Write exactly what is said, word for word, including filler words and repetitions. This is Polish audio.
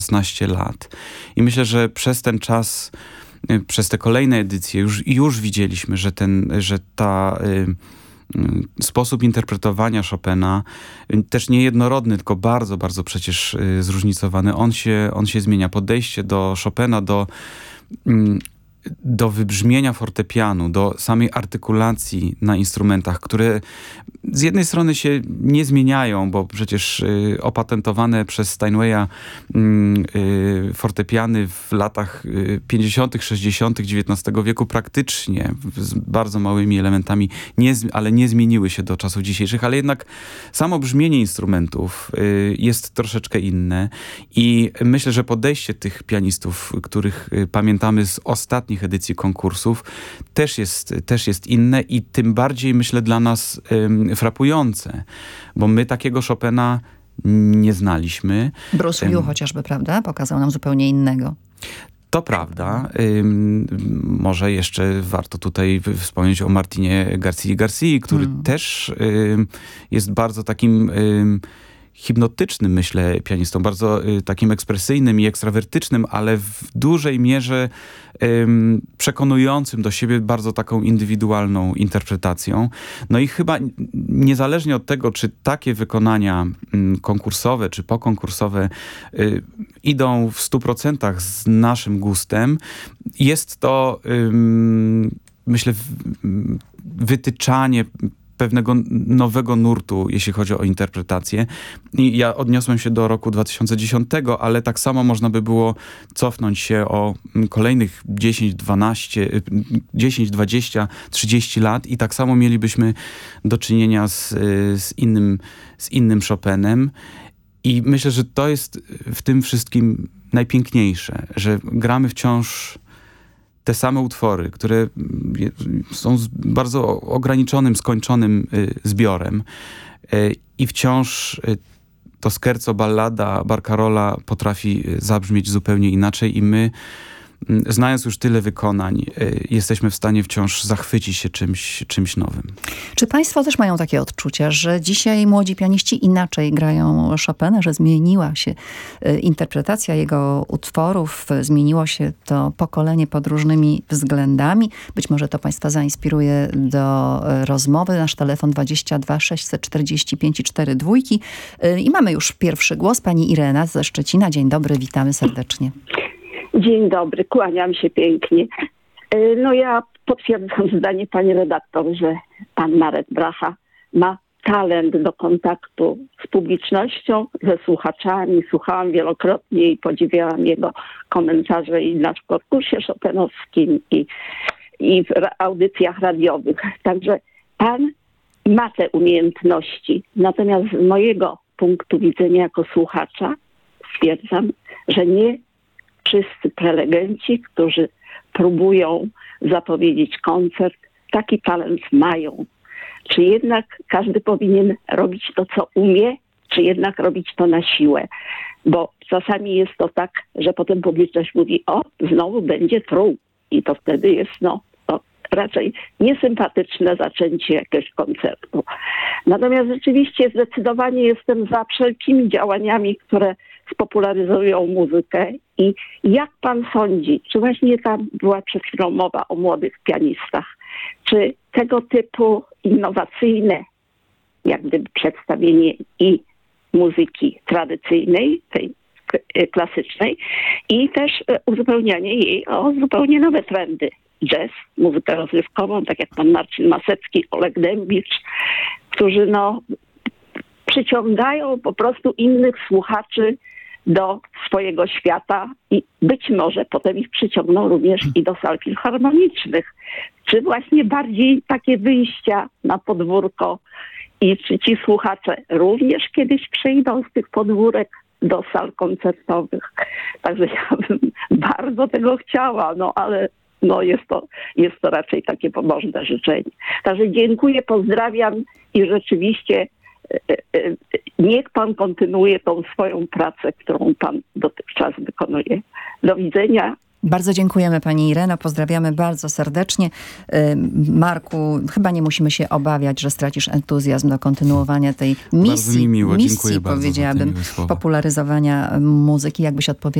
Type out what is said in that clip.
szesnaście lat. I myślę, że przez ten czas, przez te kolejne edycje już, już widzieliśmy, że, ten, że ta y, sposób interpretowania Chopina, y, też niejednorodny, tylko bardzo, bardzo przecież y, zróżnicowany, on się, on się zmienia. Podejście do Chopina, do y, do wybrzmienia fortepianu, do samej artykulacji na instrumentach, które z jednej strony się nie zmieniają, bo przecież y, opatentowane przez Steinwaya y, y, fortepiany w latach y, pięćdziesiątych, sześćdziesiątych dziewiętnastego wieku praktycznie z bardzo małymi elementami, nie, ale nie zmieniły się do czasów dzisiejszych, ale jednak samo brzmienie instrumentów y, jest troszeczkę inne i myślę, że podejście tych pianistów, których y, pamiętamy z ostatnich edycji konkursów, też jest, też jest inne i tym bardziej, myślę, dla nas ym, frapujące, bo my takiego Chopina nie znaliśmy. Bruce Liu chociażby, prawda? Pokazał nam zupełnie innego. To prawda. Ym, może jeszcze warto tutaj wspomnieć o Martinie Garcii Garcii, który hmm. też ym, jest bardzo takim ym, hipnotycznym, myślę, pianistą, bardzo y, takim ekspresyjnym i ekstrawertycznym, ale w dużej mierze ym, przekonującym do siebie bardzo taką indywidualną interpretacją. No i chyba niezależnie od tego, czy takie wykonania ym, konkursowe, czy pokonkursowe y, idą w stu procentach z naszym gustem, jest to ym, myślę w, wytyczanie pewnego nowego nurtu, jeśli chodzi o interpretację. I ja odniosłem się do roku dwa tysiące dziesiątego, ale tak samo można by było cofnąć się o kolejnych dziesięć, dwanaście, dziesięć, dwadzieścia, trzydzieści lat i tak samo mielibyśmy do czynienia z, z, innym, z innym Chopinem. I myślę, że to jest w tym wszystkim najpiękniejsze, że gramy wciąż te same utwory, które są z bardzo ograniczonym, skończonym zbiorem i wciąż to scherzo, ballada Barcarola potrafi zabrzmieć zupełnie inaczej i my, znając już tyle wykonań, jesteśmy w stanie wciąż zachwycić się czymś, czymś nowym. Czy państwo też mają takie odczucia, że dzisiaj młodzi pianiści inaczej grają Chopina, że zmieniła się interpretacja jego utworów, zmieniło się to pokolenie pod różnymi względami? Być może to państwa zainspiruje do rozmowy. Nasz telefon dwadzieścia dwa sześćset czterdzieści pięć cztery dwa. I mamy już pierwszy głos. Pani Irena ze Szczecina. Dzień dobry, witamy serdecznie. Dzień dobry, kłaniam się pięknie. No ja potwierdzam zdanie pani redaktor, że pan Marek Bracha ma talent do kontaktu z publicznością, ze słuchaczami. Słuchałam wielokrotnie i podziwiałam jego komentarze i na konkursie chopinowskim i, i w audycjach radiowych. Także pan ma te umiejętności. Natomiast z mojego punktu widzenia jako słuchacza stwierdzam, że nie wszyscy prelegenci, którzy próbują zapowiedzieć koncert, taki talent mają. Czy jednak każdy powinien robić to, co umie, czy jednak robić to na siłę? Bo czasami jest to tak, że potem publiczność mówi, o, znowu będzie truł. I to wtedy jest, no, to raczej niesympatyczne zaczęcie jakiegoś koncertu. Natomiast rzeczywiście zdecydowanie jestem za wszelkimi działaniami, które spopularyzują muzykę. I jak pan sądzi, czy właśnie tam była przed chwilą mowa o młodych pianistach, czy tego typu innowacyjne jak gdyby przedstawienie i muzyki tradycyjnej, tej klasycznej i też uzupełnianie jej o zupełnie nowe trendy. Jazz, muzykę rozrywkową, tak jak pan Marcin Masecki, Oleg Dębicz, którzy no przyciągają po prostu innych słuchaczy do swojego świata i być może potem ich przyciągną również i do sal filharmonicznych. Czy właśnie bardziej takie wyjścia na podwórko i czy ci słuchacze również kiedyś przyjdą z tych podwórek do sal koncertowych? Także ja bym bardzo tego chciała, no ale no jest to, jest to raczej takie pobożne życzenie. Także dziękuję, pozdrawiam i rzeczywiście niech pan kontynuuje tą swoją pracę, którą pan dotychczas wykonuje. Do widzenia Bardzo dziękujemy pani Ireno, pozdrawiamy bardzo serdecznie. Marku, chyba nie musimy się obawiać, że stracisz entuzjazm do kontynuowania tej misji, bardzo mi miło. misji Dziękuję bardzo za te powiedziałabym, miłe słowa. popularyzowania muzyki. Jakbyś odpowiedział